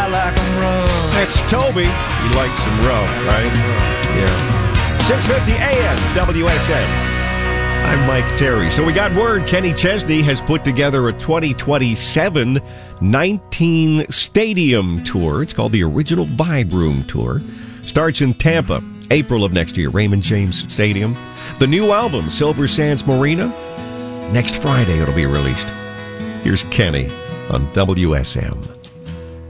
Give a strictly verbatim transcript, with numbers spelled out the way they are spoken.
like I'm rough. That's Toby. He likes some rough, right? Yeah. six fifty A M, W S M. I'm Mike Terry. So we got word Kenny Chesney has put together a twenty twenty-seven nineteen stadium tour. It's called the Original Vibe Room Tour. Starts in Tampa, April of next year, Raymond James Stadium. The new album, Silver Sands Marina, next Friday it'll be released. Here's Kenny on W S M.